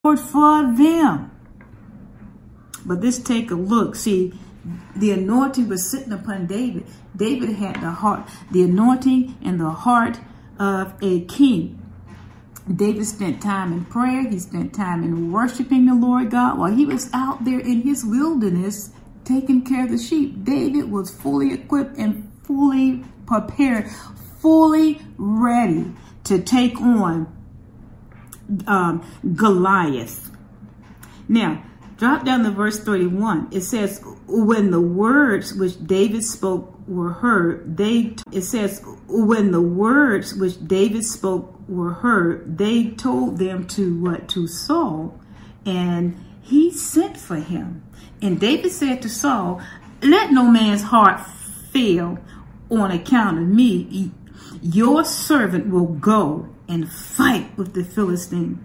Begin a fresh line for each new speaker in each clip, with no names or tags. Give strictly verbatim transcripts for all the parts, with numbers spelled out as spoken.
for them. But let's take a look. See, the anointing was sitting upon David. David had the heart, the anointing and the heart of a king. David spent time in prayer. He spent time in worshiping the Lord God while he was out there in his wilderness taking care of the sheep. David was fully equipped and fully prepared, fully ready to take on um, Goliath. Now, drop down to verse thirty-one. It says, when the words which David spoke were heard, they, it says, when the words which David spoke were heard, they told them to what? To Saul, and he sent for him. And David said to Saul, let no man's heart fail on account of me. Your servant will go and fight with the Philistine.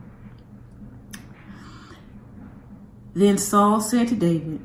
Then Saul said to David,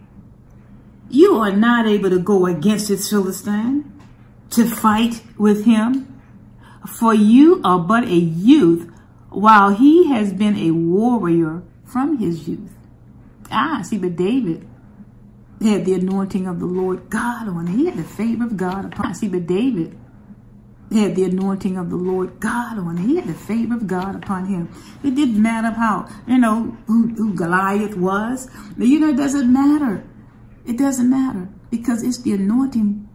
you are not able to go against this Philistine to fight with him, for you are but a youth, while he has been a warrior from his youth. Ah, see, but David had the anointing of the Lord God on him. He had the favor of God upon him. See, but David had the anointing of the Lord God on him. He had the favor of God upon him. It didn't matter how, you know, who, who Goliath was. But, you know, it doesn't matter. It doesn't matter, because it's the anointing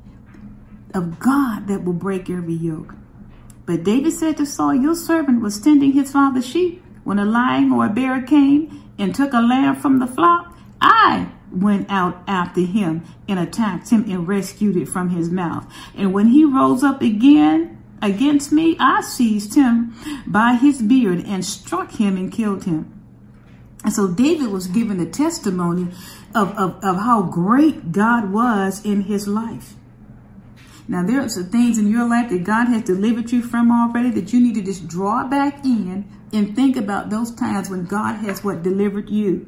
of God that will break every yoke. But David said to Saul, your servant was tending his father's sheep when a lion or a bear came and took a lamb from the flock. I went out after him and attacked him and rescued it from his mouth. And when he rose up again against me, I seized him by his beard and struck him and killed him. And so David was given a testimony of, of, of how great God was in his life. Now, there are some things in your life that God has delivered you from already that you need to just draw back in and think about those times when God has what delivered you.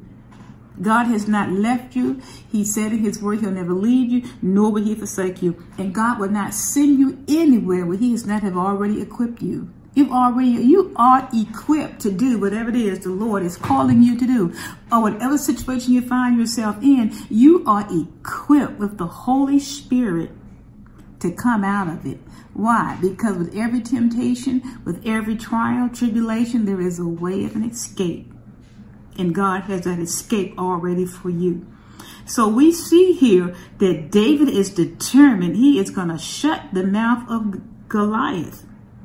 God has not left you. He said in his word, he'll never leave you, nor will he forsake you. And God will not send you anywhere where he has not have already equipped you. You've already, you are equipped to do whatever it is the Lord is calling you to do, or whatever situation you find yourself in. You are equipped with the Holy Spirit to come out of it. Why? Because with every temptation, with every trial, tribulation, there is a way of an escape. And God has that escape already for you. So we see here that David is determined. He is going to shut the mouth of Goliath.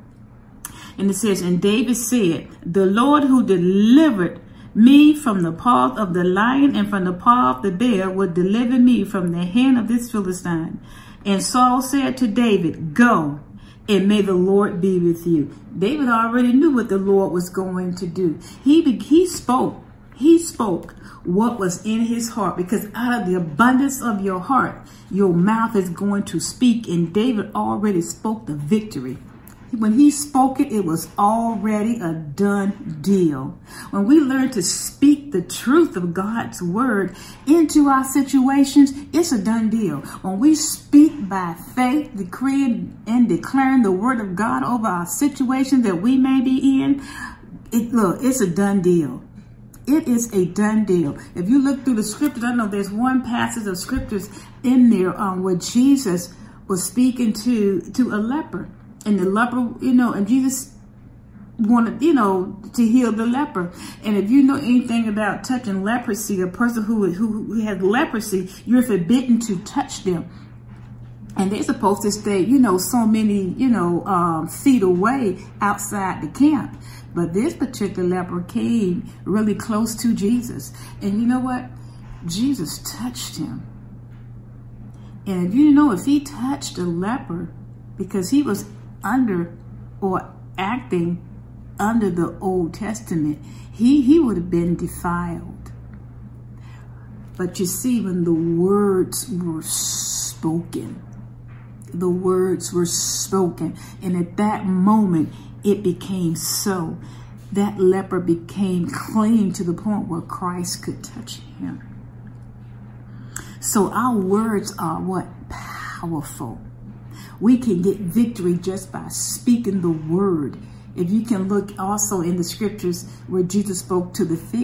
And it says, and David said, the Lord who delivered me from the paw of the lion and from the paw of the bear would deliver me from the hand of this Philistine. And Saul said to David, go, and may the Lord be with you. David already knew what the Lord was going to do. He, he spoke. He spoke what was in his heart, because out of the abundance of your heart, your mouth is going to speak. And David already spoke the victory. When he spoke it, it was already a done deal. When we learn to speak the truth of God's word into our situations, it's a done deal. When we speak by faith, decreeing and declaring the word of God over our situations that we may be in, it, look, it's a done deal. It is a done deal. If you look through the scriptures, I know there's one passage of scriptures in there um, where Jesus was speaking to, to a leper. And the leper, you know, and Jesus wanted, you know, to heal the leper. And if you know anything about touching leprosy, a person who, who, who has leprosy, you're forbidden to touch them. And they're supposed to stay, you know, so many, you know, um, feet away outside the camp. But this particular leper came really close to Jesus. And you know what? Jesus touched him. And if you know, if he touched a leper, because he was under or acting under the Old Testament, he, he would have been defiled. But you see, when the words were spoken, the words were spoken, and at that moment, it became so. That leper became clean to the point where Christ could touch him. So our words are what? Powerful. We can get victory just by speaking the word. If you can look also in the scriptures where Jesus spoke to the fish.